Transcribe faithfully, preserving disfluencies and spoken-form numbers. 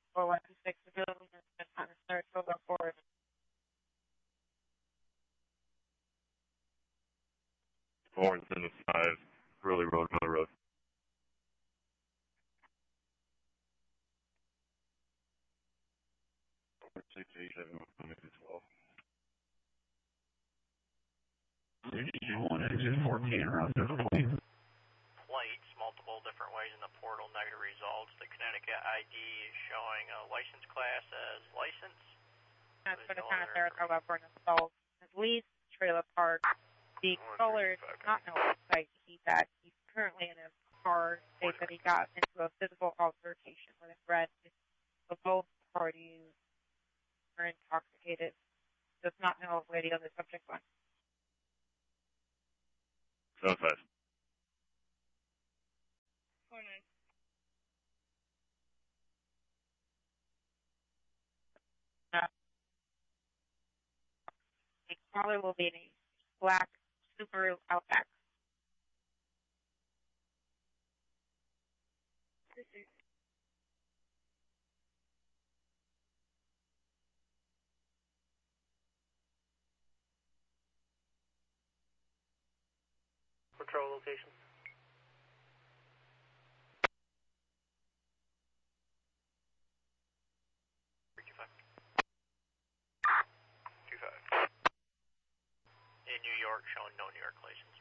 four one two six available units on Saratoga Forest. Four and ten to five, Hurley Road, Miller Road. Six eighty-seven, twelve. One exit fourteen around differently. Plates, multiple different ways in the portal, negative results. The Connecticut I D is showing a license class as license. That's for the town of Saratoga for an assault. His lease, trailer park. The caller does not know what site he's at. He's currently in a car. States that he got into a physical altercation with a friend. So both parties are intoxicated. Does not know where the other subject went. Seven five. Four nine. Uh, the caller will be in a black Subaru Outback. Patrol location. three two five. two five. In New York, showing no New York license.